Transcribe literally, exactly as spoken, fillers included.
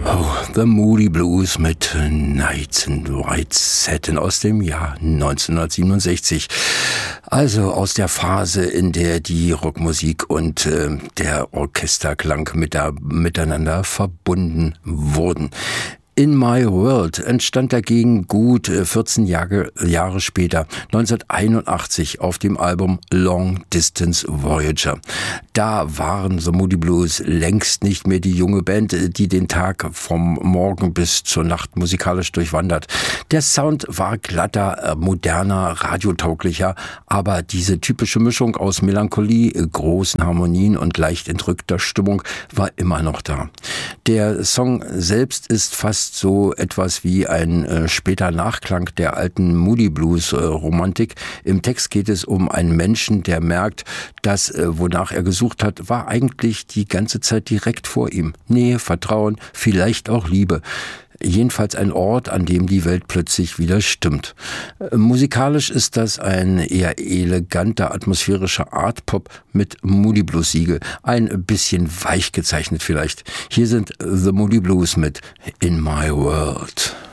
Oh, The Moody Blues mit Nights in White Satin aus dem Jahr neunzehnhundertsiebenundsechzig. Also aus der Phase, in der die Rockmusik und äh, der Orchesterklang mit der, miteinander verbunden wurden. In My World entstand dagegen gut vierzehn Jahre, Jahre später, neunzehnhunderteinundachtzig, auf dem Album Long Distance Voyager. Da waren The Moody Blues längst nicht mehr die junge Band, die den Tag vom Morgen bis zur Nacht musikalisch durchwandert. Der Sound war glatter, moderner, radiotauglicher, aber diese typische Mischung aus Melancholie, großen Harmonien und leicht entrückter Stimmung war immer noch da. Der Song selbst ist fast so etwas wie ein äh, später Nachklang der alten Moody Blues äh, Romantik. Im Text geht es um einen Menschen, der merkt, dass äh, wonach er gesucht hat, war eigentlich die ganze Zeit direkt vor ihm. Nähe, Vertrauen, vielleicht auch Liebe. Jedenfalls ein Ort, an dem die Welt plötzlich wieder stimmt. Äh, musikalisch ist das ein eher eleganter, atmosphärischer Art-Pop mit Moody Blues-Siegel. Ein bisschen weich gezeichnet vielleicht. Hier sind The Moody Blues mit In My World.